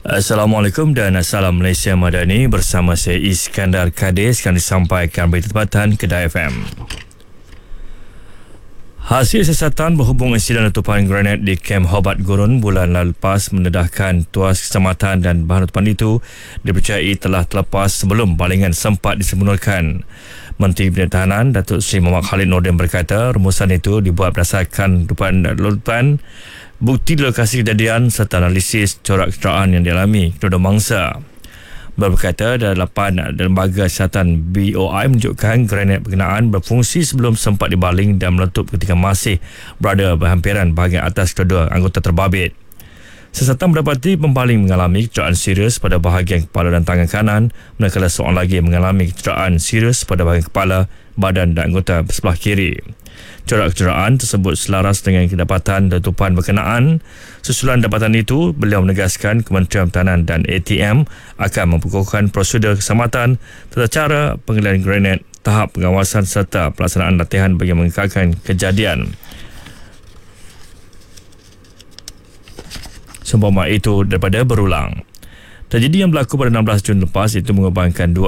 Assalamualaikum dan Assalam Malaysia Madani. Bersama saya Iskandar Kadir akan disampaikan berita tempatan Kedah FM. Hasil siasatan berhubung insiden letupan granit di Kem Hobart Gurun bulan lepas mendedahkan tuas kecamatan dan bahan letupan itu dipercayai telah terlepas sebelum balingan sempat disemburkan. Menteri Bidang Tahanan Datuk Seri Muhammad Khalid Nordin berkata rumusan itu dibuat berdasarkan letupan, bukti di lokasi kejadian serta analisis corak kecederaan yang dialami kedua mangsa. Berkata ada 8 lembaga siasatan BOI menunjukkan granit berkenaan berfungsi sebelum sempat dibaling dan meletup ketika masih berada berhampiran bahagian atas kedua anggota terbabit. Siasatan mendapati pembaling mengalami kecederaan serius pada bahagian kepala dan tangan kanan, manakala seorang lagi mengalami kecederaan serius pada bahagian kepala, badan dan anggota sebelah kiri. Corak kecederaan tersebut selaras dengan kedapatan letupan berkenaan. Susulan dapatan itu, beliau menegaskan Kementerian Pertahanan dan ATM akan memperkukuhkan prosedur keselamatan, tata cara pengendalian granit, tahap pengawasan serta pelaksanaan latihan bagi mengekalkan kejadian. Seumpama itu daripada berulang. Tragedi yang berlaku pada 16 Jun lepas itu mengorbankan 2